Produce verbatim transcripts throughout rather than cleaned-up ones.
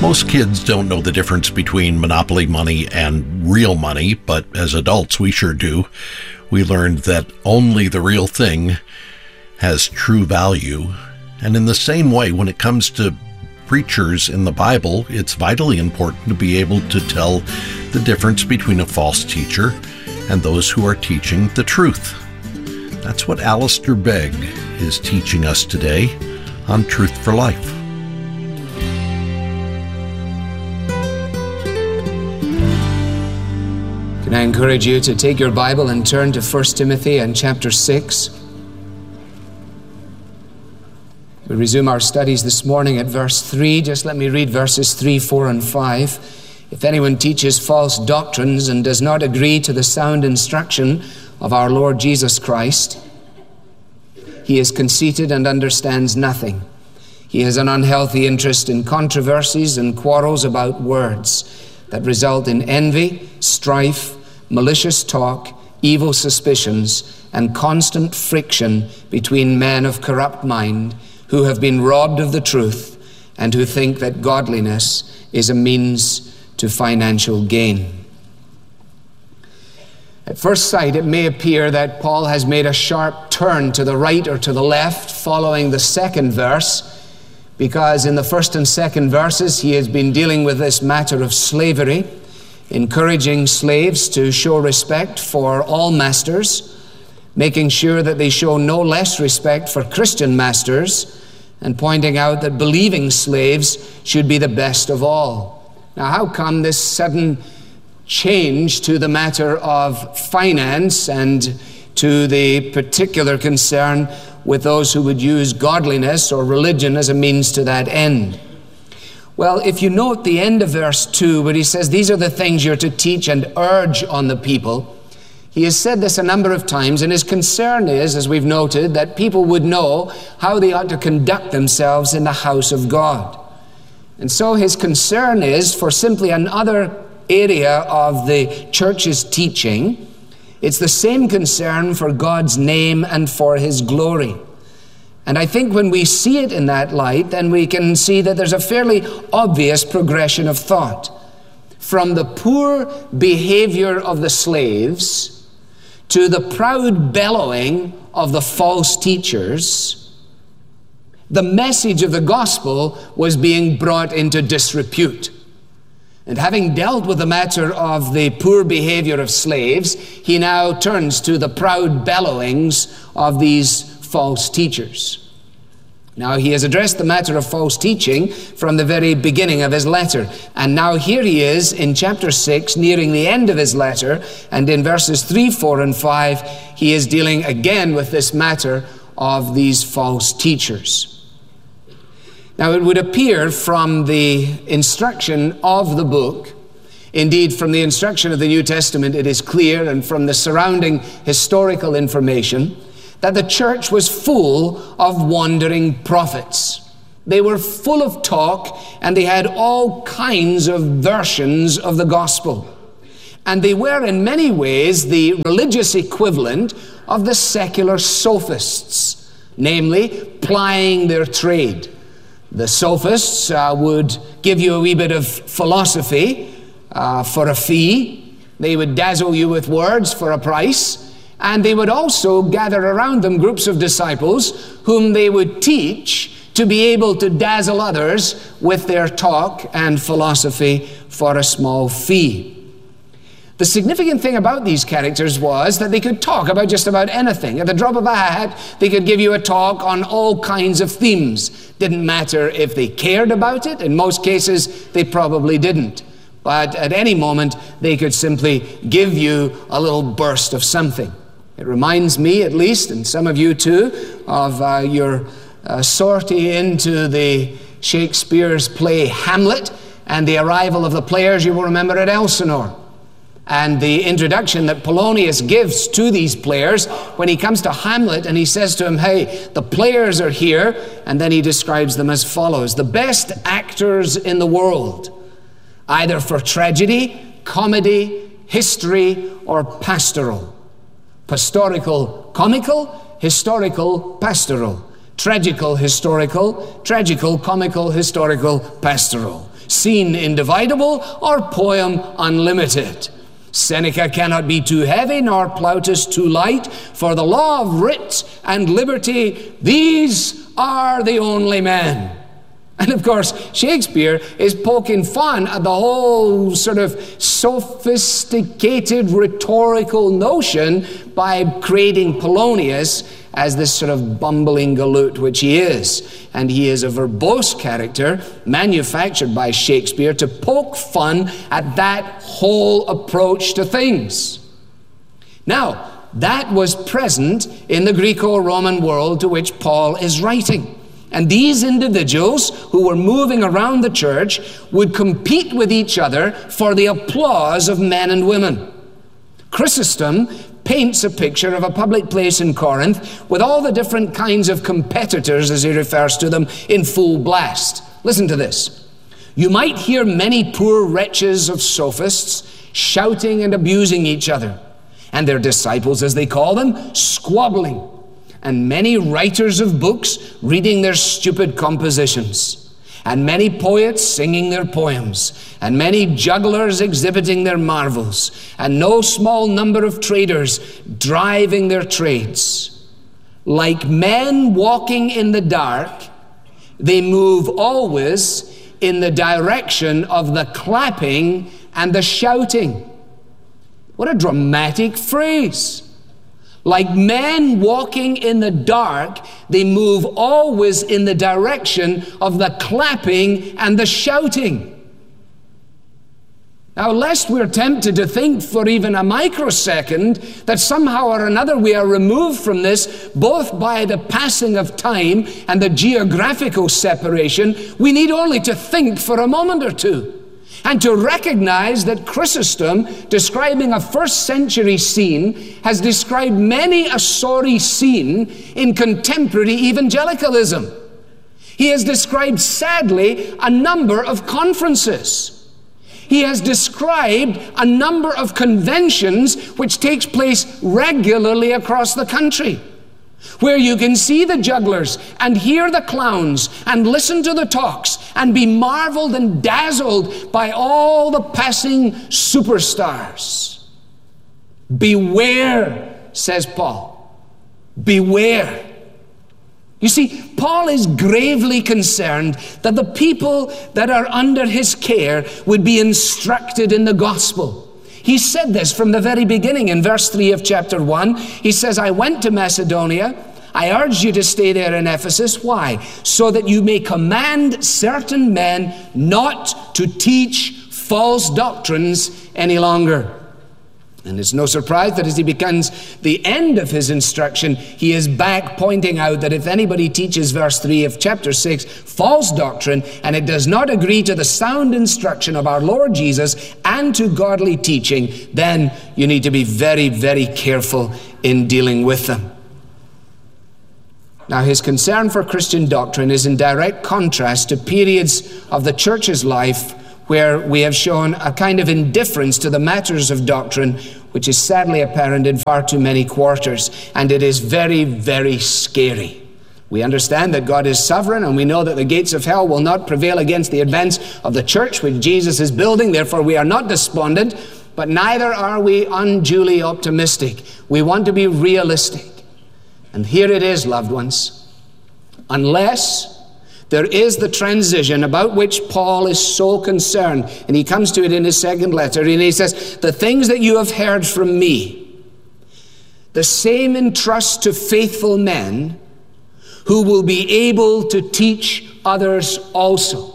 Most kids don't know the difference between monopoly money and real money, but as adults we sure do. We learned that only the real thing has true value. And in the same way, when it comes to preachers in the Bible, it's vitally important to be able to tell the difference between a false teacher and those who are teaching the truth. That's what Alistair Begg is teaching us today on Truth for Life. Can I encourage you to take your Bible and turn to First Timothy and chapter six? We resume our studies this morning at verse three. Just let me read verses three, four, and five. If anyone teaches false doctrines and does not agree to the sound instruction of our Lord Jesus Christ, he is conceited and understands nothing. He has an unhealthy interest in controversies and quarrels about words that result in envy, strife, malicious talk, evil suspicions, and constant friction between men of corrupt mind who have been robbed of the truth and who think that godliness is a means to financial gain. At first sight, it may appear that Paul has made a sharp turn to the right or to the left following the second verse, because in the first and second verses he has been dealing with this matter of slavery, encouraging slaves to show respect for all masters, making sure that they show no less respect for Christian masters, and pointing out that believing slaves should be the best of all. Now, how come this sudden change to the matter of finance and to the particular concern with those who would use godliness or religion as a means to that end? Well, if you note the end of verse two, where he says, these are the things you're to teach and urge on the people, he has said this a number of times, and his concern is, as we've noted, that people would know how they ought to conduct themselves in the house of God. And so his concern is for simply another area of the church's teaching. It's the same concern for God's name and for his glory. And I think when we see it in that light, then we can see that there's a fairly obvious progression of thought. From the poor behavior of the slaves to the proud bellowing of the false teachers, the message of the gospel was being brought into disrepute. And having dealt with the matter of the poor behavior of slaves, he now turns to the proud bellowings of these false teachers. Now, he has addressed the matter of false teaching from the very beginning of his letter. And now here he is in chapter six, nearing the end of his letter, and in verses three, four, and five, he is dealing again with this matter of these false teachers. Now, it would appear from the instruction of the book, indeed from the instruction of the New Testament, it is clear, and from the surrounding historical information, that the church was full of wandering prophets. They were full of talk, and they had all kinds of versions of the gospel. And they were in many ways the religious equivalent of the secular sophists, namely plying their trade. The sophists uh, would give you a wee bit of philosophy uh, for a fee. They would dazzle you with words for a price. And they would also gather around them groups of disciples whom they would teach to be able to dazzle others with their talk and philosophy for a small fee. The significant thing about these characters was that they could talk about just about anything. At the drop of a hat, they could give you a talk on all kinds of themes. Didn't matter if they cared about it. In most cases, they probably didn't. But at any moment, they could simply give you a little burst of something. It reminds me, at least, and some of you too, of uh, your uh, sortie into the Shakespeare's play Hamlet and the arrival of the players, you will remember, at Elsinore. And the introduction that Polonius gives to these players when he comes to Hamlet and he says to him, hey, the players are here, and then he describes them as follows: the best actors in the world, either for tragedy, comedy, history, or pastoral. Pastorical, comical, historical, pastoral. Tragical, historical, tragical, comical, historical, pastoral. scene indivisible, or poem unlimited. Seneca cannot be too heavy, nor Plautus too light, for the law of writ and liberty, these are the only men. And of course, Shakespeare is poking fun at the whole sort of sophisticated rhetorical notion by creating Polonius as this sort of bumbling galoot, which he is. And he is a verbose character manufactured by Shakespeare to poke fun at that whole approach to things. Now, that was present in the Greco-Roman world to which Paul is writing. And these individuals who were moving around the church would compete with each other for the applause of men and women. Chrysostom paints a picture of a public place in Corinth with all the different kinds of competitors, as he refers to them, in full blast. Listen to this. You might hear many poor wretches of sophists shouting and abusing each other, and their disciples, as they call them, squabbling, and many writers of books reading their stupid compositions, and many poets singing their poems, and many jugglers exhibiting their marvels, and no small number of traders driving their trades. Like men walking in the dark, they move always in the direction of the clapping and the shouting. What a dramatic phrase. Like men walking in the dark, they move always in the direction of the clapping and the shouting. Now, lest we're tempted to think for even a microsecond that somehow or another we are removed from this, both by the passing of time and the geographical separation, we need only to think for a moment or two. And to recognize that Chrysostom, describing a first century scene, has described many a sorry scene in contemporary evangelicalism. He has described, sadly, a number of conferences. He has described a number of conventions which takes place regularly across the country, where you can see the jugglers and hear the clowns and listen to the talks and be marveled and dazzled by all the passing superstars. Beware, says Paul. Beware. You see, Paul is gravely concerned that the people that are under his care would be instructed in the gospel. He said this from the very beginning in verse three of chapter one. He says, I went to Macedonia. I urge you to stay there in Ephesus. Why? So that you may command certain men not to teach false doctrines any longer. And it's no surprise that as he begins the end of his instruction, he is back pointing out that if anybody teaches verse three of chapter six, false doctrine, and it does not agree to the sound instruction of our Lord Jesus and to godly teaching, then you need to be very, very careful in dealing with them. Now, his concern for Christian doctrine is in direct contrast to periods of the church's life where we have shown a kind of indifference to the matters of doctrine, which is sadly apparent in far too many quarters, and it is very, very scary. We understand that God is sovereign, and we know that the gates of hell will not prevail against the advance of the church which Jesus is building. Therefore, we are not despondent, but neither are we unduly optimistic. We want to be realistic. And here it is, loved ones. Unless there is the transition about which Paul is so concerned, and he comes to it in his second letter, and he says, the things that you have heard from me, the same entrust to faithful men who will be able to teach others also.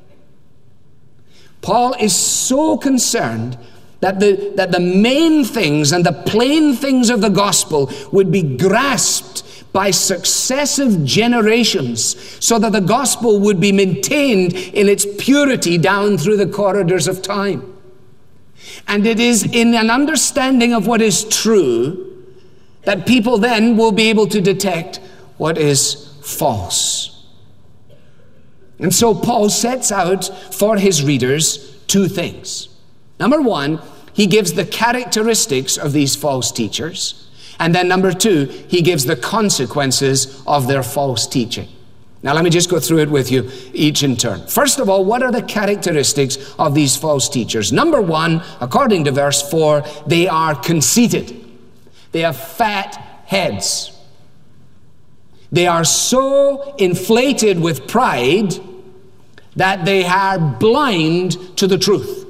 Paul is so concerned that the, that the main things and the plain things of the gospel would be grasped by successive generations, so that the gospel would be maintained in its purity down through the corridors of time. And it is in an understanding of what is true that people then will be able to detect what is false. And so Paul sets out for his readers two things. Number one, he gives the characteristics of these false teachers. And then number two, he gives the consequences of their false teaching. Now let me just go through it with you each in turn. First of all, what are the characteristics of these false teachers? Number one, according to verse four, they are conceited. They have fat heads. They are so inflated with pride that they are blind to the truth.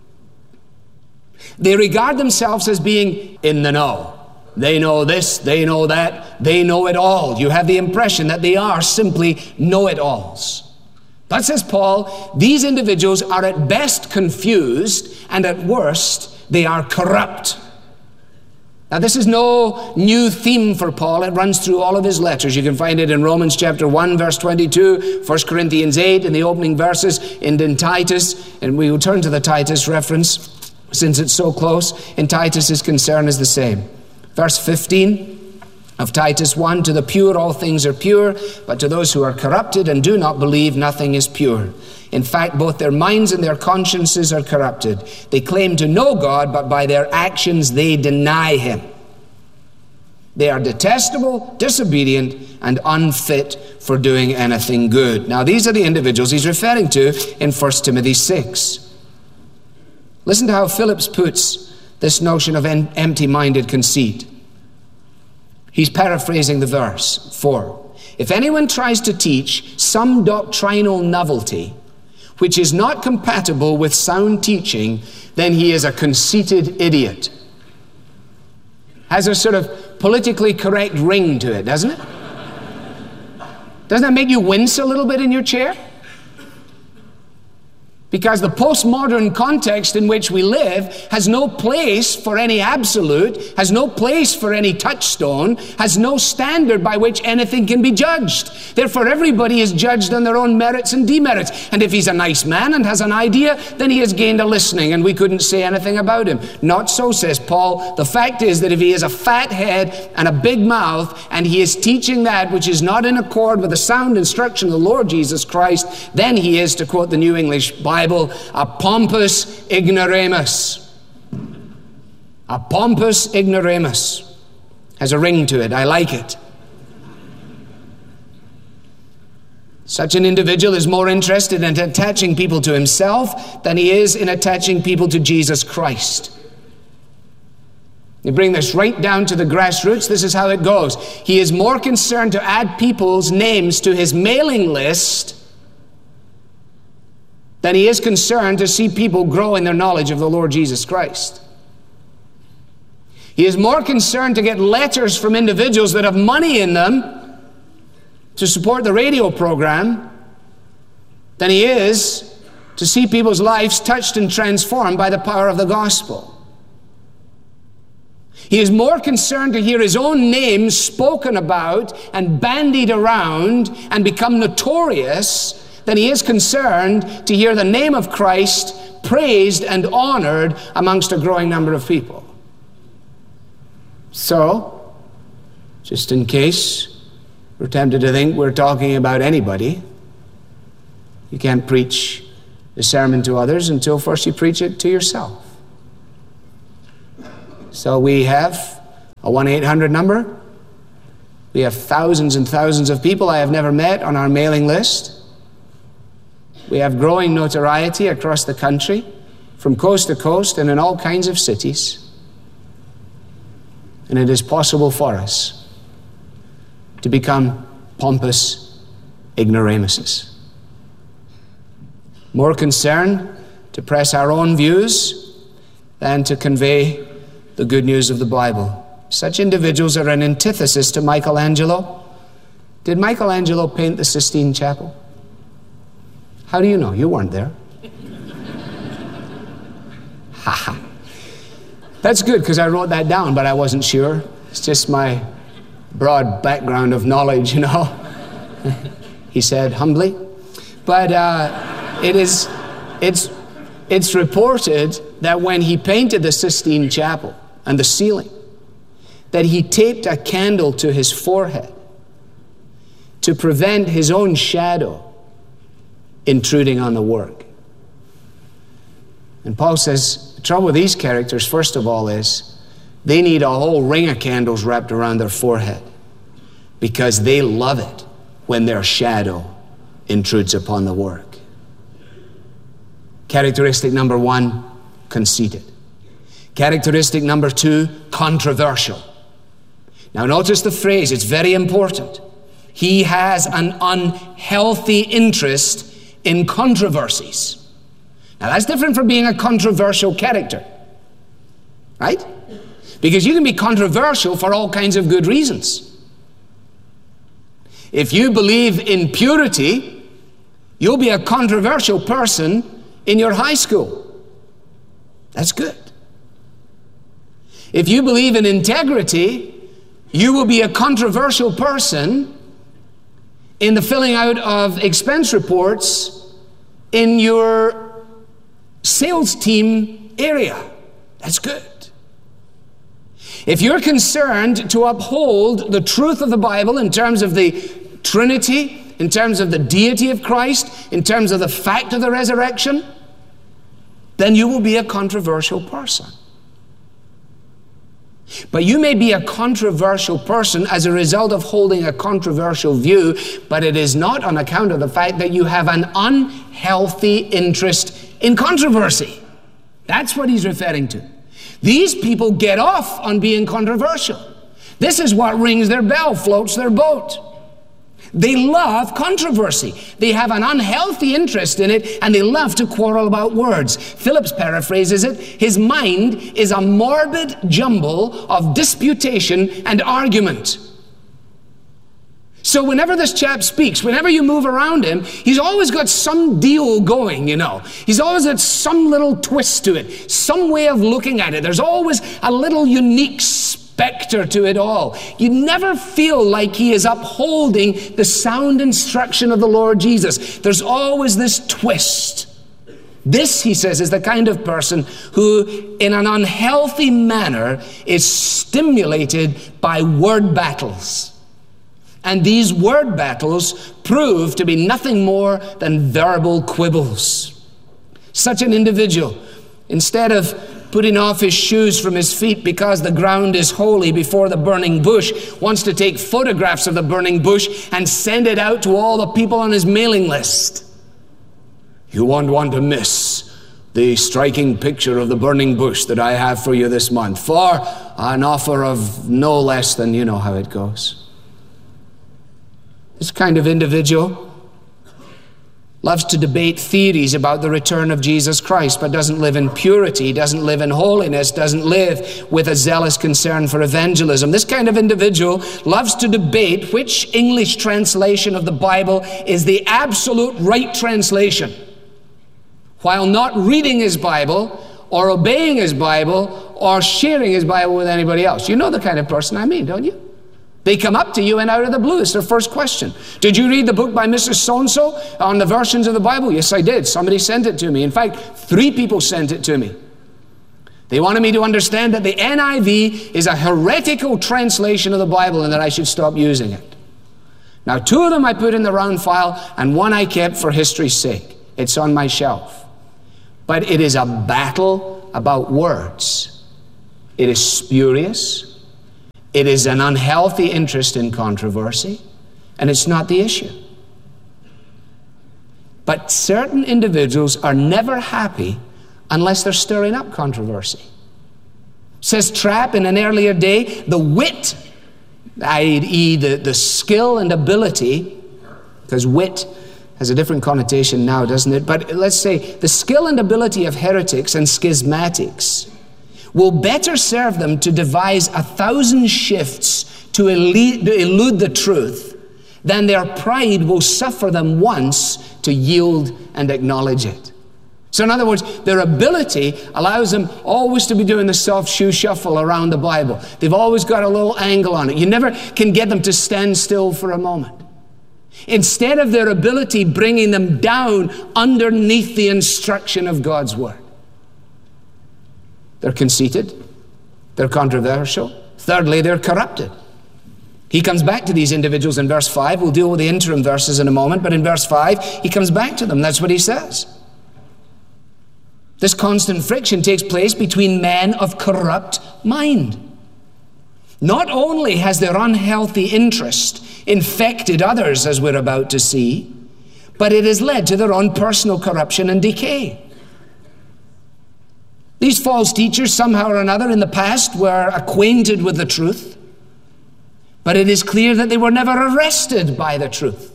They regard themselves as being in the know. They know this, they know that, they know it all. You have the impression that they are simply know-it-alls. But, says Paul, these individuals are at best confused, and at worst, they are corrupt. Now, this is no new theme for Paul. It runs through all of his letters. You can find it in Romans chapter one, verse twenty-two, First Corinthians eight, in the opening verses, and in Titus. And we will turn to the Titus reference, since it's so close. In Titus, his concern is the same. Verse fifteen of Titus one, to the pure all things are pure, but to those who are corrupted and do not believe nothing is pure. In fact, both their minds and their consciences are corrupted. They claim to know God, but by their actions they deny him. They are detestable, disobedient, and unfit for doing anything good. Now, these are the individuals he's referring to in First Timothy six. Listen to how Phillips puts this notion of en- empty-minded conceit. He's paraphrasing the verse, four. If anyone tries to teach some doctrinal novelty which is not compatible with sound teaching, then he is a conceited idiot. Has a sort of politically correct ring to it, doesn't it? Doesn't that make you wince a little bit in your chair? Because the postmodern context in which we live has no place for any absolute, has no place for any touchstone, has no standard by which anything can be judged. Therefore, everybody is judged on their own merits and demerits. And if he's a nice man and has an idea, then he has gained a listening, and we couldn't say anything about him. Not so, says Paul. The fact is that if he has a fat head and a big mouth, and he is teaching that which is not in accord with the sound instruction of the Lord Jesus Christ, then he is, to quote the New English Bible, a pompous ignoramus. A pompous ignoramus. Has a ring to it. I like it. Such an individual is more interested in attaching people to himself than he is in attaching people to Jesus Christ. You bring this right down to the grassroots, this is how it goes. He is more concerned to add people's names to his mailing list than he is concerned to see people grow in their knowledge of the Lord Jesus Christ. He is more concerned to get letters from individuals that have money in them to support the radio program than he is to see people's lives touched and transformed by the power of the gospel. He is more concerned to hear his own name spoken about and bandied around and become notorious than he is concerned to hear the name of Christ praised and honored amongst a growing number of people. So, just in case we're tempted to think we're talking about anybody, you can't preach the sermon to others until first you preach it to yourself. So we have a one eight hundred number. We have thousands and thousands of people I have never met on our mailing list. We have growing notoriety across the country, from coast to coast and in all kinds of cities. And it is possible for us to become pompous ignoramuses. More concerned to press our own views than to convey the good news of the Bible. Such individuals are an antithesis to Michelangelo. Did Michelangelo paint the Sistine Chapel? How do you know? You weren't there. Ha ha. That's good, because I wrote that down, but I wasn't sure. It's just my broad background of knowledge, you know. He said humbly. But uh, it is, it's, it's reported that when he painted the Sistine Chapel and the ceiling, that he taped a candle to his forehead to prevent his own shadow intruding on the work. And Paul says, the trouble with these characters, first of all, is they need a whole ring of candles wrapped around their forehead because they love it when their shadow intrudes upon the work. Characteristic number one, conceited. Characteristic number two, controversial. Now notice the phrase, it's very important. He has an unhealthy interest in controversies. Now that's different from being a controversial character, right? Because you can be controversial for all kinds of good reasons. If you believe in purity, you'll be a controversial person in your high school. That's good. If you believe in integrity, you will be a controversial person in the filling out of expense reports in your sales team area. That's good. If you're concerned to uphold the truth of the Bible in terms of the Trinity, in terms of the deity of Christ, in terms of the fact of the resurrection, then you will be a controversial person. But you may be a controversial person as a result of holding a controversial view, but it is not on account of the fact that you have an unhealthy interest in controversy. That's what he's referring to. These people get off on being controversial. This is what rings their bell, floats their boat. They love controversy. They have an unhealthy interest in it, and they love to quarrel about words. Phillips paraphrases it, his mind is a morbid jumble of disputation and argument. So whenever this chap speaks, whenever you move around him, he's always got some deal going, you know. He's always got some little twist to it, some way of looking at it. There's always a little unique specter to it all. You never feel like he is upholding the sound instruction of the Lord Jesus. There's always this twist. This, he says, is the kind of person who, in an unhealthy manner, is stimulated by word battles. And these word battles prove to be nothing more than verbal quibbles. Such an individual, instead of putting off his shoes from his feet because the ground is holy before the burning bush, wants to take photographs of the burning bush and send it out to all the people on his mailing list. You won't want to miss the striking picture of the burning bush that I have for you this month, for an offer of no less than, you know how it goes. This kind of individual loves to debate theories about the return of Jesus Christ, but doesn't live in purity, doesn't live in holiness, doesn't live with a zealous concern for evangelism. This kind of individual loves to debate which English translation of the Bible is the absolute right translation, while not reading his Bible or obeying his Bible or sharing his Bible with anybody else. You know the kind of person I mean, don't you? They come up to you and out of the blue. It's their first question. Did you read the book by Missus So-and-so on the versions of the Bible? Yes, I did. Somebody sent it to me. In fact, three people sent it to me. They wanted me to understand that the N I V is a heretical translation of the Bible and that I should stop using it. Now, two of them I put in the round file and one I kept for history's sake. It's on my shelf. But it is a battle about words. It is spurious. It is an unhealthy interest in controversy, and it's not the issue. But certain individuals are never happy unless they're stirring up controversy. Says Trapp in an earlier day, the wit, that is the, the skill and ability, because wit has a different connotation now, doesn't it? But let's say the skill and ability of heretics and schismatics will better serve them to devise a thousand shifts to elude, to elude the truth than their pride will suffer them once to yield and acknowledge it. So in other words, their ability allows them always to be doing the soft shoe shuffle around the Bible. They've always got a little angle on it. You never can get them to stand still for a moment. Instead of their ability bringing them down underneath the instruction of God's Word. They're conceited. They're controversial. Thirdly, they're corrupted. He comes back to these individuals in verse five. We'll deal with the interim verses in a moment, but in verse five, he comes back to them. That's what he says. This constant friction takes place between men of corrupt mind. Not only has their unhealthy interest infected others, as we're about to see, but it has led to their own personal corruption and decay. These false teachers, somehow or another in the past, were acquainted with the truth, but it is clear that they were never arrested by the truth.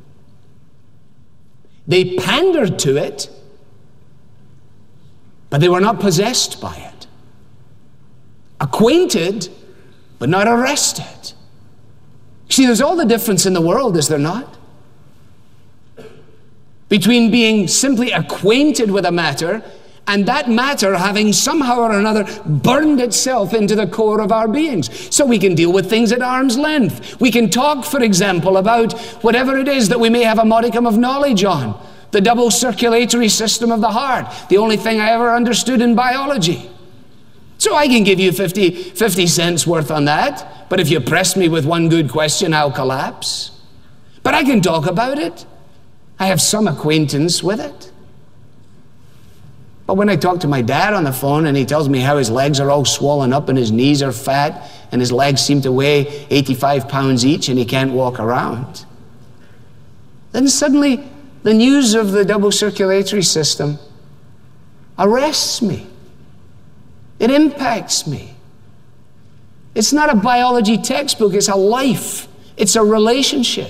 They pandered to it, but they were not possessed by it. Acquainted, but not arrested. See, there's all the difference in the world, is there not? Between being simply acquainted with a matter and that matter having somehow or another burned itself into the core of our beings. So we can deal with things at arm's length. We can talk, for example, about whatever it is that we may have a modicum of knowledge on. The double circulatory system of the heart, the only thing I ever understood in biology. So I can give you fifty, fifty cents worth on that, but if you press me with one good question, I'll collapse. But I can talk about it. I have some acquaintance with it. But when I talk to my dad on the phone and he tells me how his legs are all swollen up and his knees are fat and his legs seem to weigh eighty-five pounds each and he can't walk around, then suddenly the news of the double circulatory system arrests me. It impacts me. It's not a biology textbook, it's a life. It's a relationship.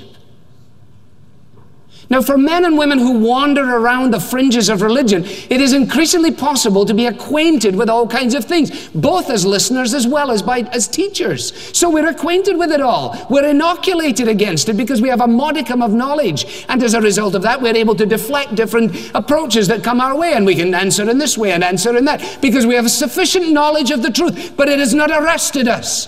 Now, for men and women who wander around the fringes of religion, it is increasingly possible to be acquainted with all kinds of things, both as listeners as well as by, as teachers. So we're acquainted with it all. We're inoculated against it because we have a modicum of knowledge. And as a result of that, we're able to deflect different approaches that come our way. And we can answer in this way and answer in that because we have sufficient knowledge of the truth. But it has not arrested us.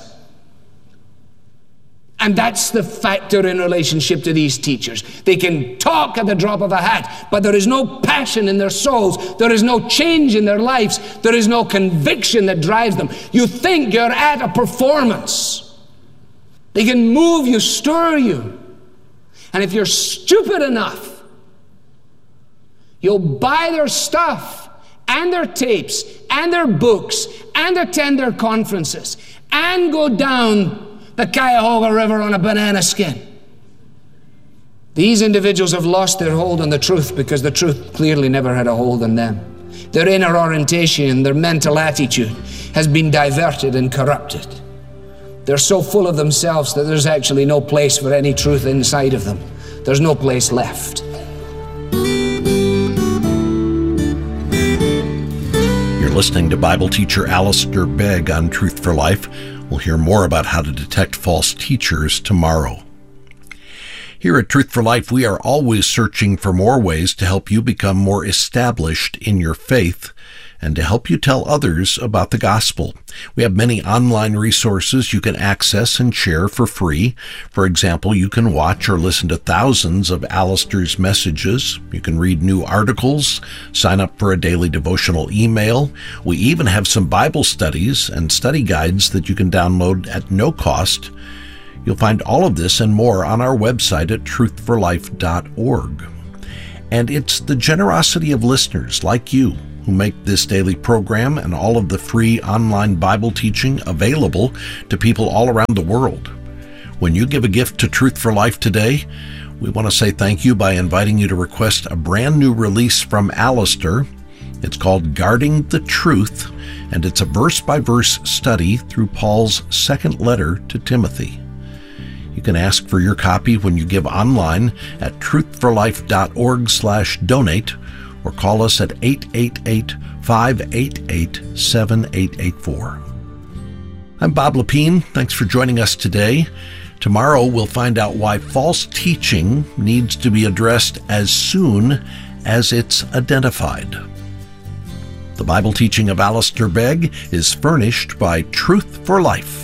And that's the factor in relationship to these teachers. They can talk at the drop of a hat, but there is no passion in their souls. There is no change in their lives. There is no conviction that drives them. You think you're at a performance. They can move you, stir you. And if you're stupid enough, you'll buy their stuff and their tapes and their books and attend their conferences and go down the Cuyahoga River on a banana skin. These individuals have lost their hold on the truth because the truth clearly never had a hold on them. Their inner orientation, their mental attitude has been diverted and corrupted. They're so full of themselves that there's actually no place for any truth inside of them. There's no place left. You're listening to Bible teacher Alistair Begg on Truth for Life. We'll hear more about how to detect false teachers tomorrow. Here at Truth for Life, we are always searching for more ways to help you become more established in your faith and to help you tell others about the gospel. We have many online resources you can access and share for free. For example, you can watch or listen to thousands of Alistair's messages. You can read new articles, sign up for a daily devotional email. We even have some Bible studies and study guides that you can download at no cost. You'll find all of this and more on our website at truth for life dot org. And it's the generosity of listeners like you who make this daily program and all of the free online Bible teaching available to people all around the world. When you give a gift to Truth for Life today, we want to say thank you by inviting you to request a brand new release from Alistair. It's called Guarding the Truth, and it's a verse-by-verse study through Paul's second letter to Timothy. You can ask for your copy when you give online at truth for life dot org slash donate or call us at eight eight eight, five eight eight, seven eight eight four. I'm Bob Lepine. Thanks for joining us today. Tomorrow we'll find out why false teaching needs to be addressed as soon as it's identified. The Bible teaching of Alistair Begg is furnished by Truth for Life,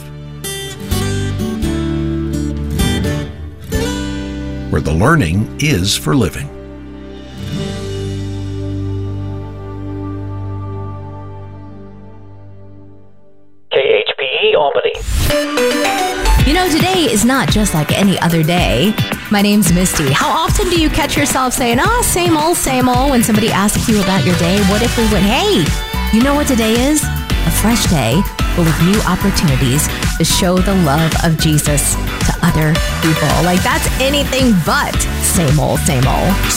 where the learning is for living. K H P E Albany. You know, today is not just like any other day. My name's Misty. How often do you catch yourself saying, oh, same old, same old, when somebody asks you about your day? What if we went, hey, you know what today is? a fresh day full of new opportunities to show the love of Jesus to other people. Like, that's anything but same old, same old.